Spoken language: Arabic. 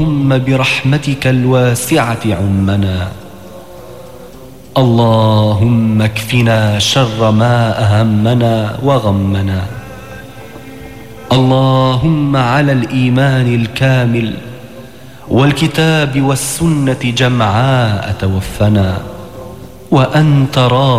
اللهم برحمتك الواسعة عمنا. اللهم اكفنا شر ما أهمنا وغمنا. اللهم على الإيمان الكامل والكتاب والسنة جمعاء توفنا وأنت راض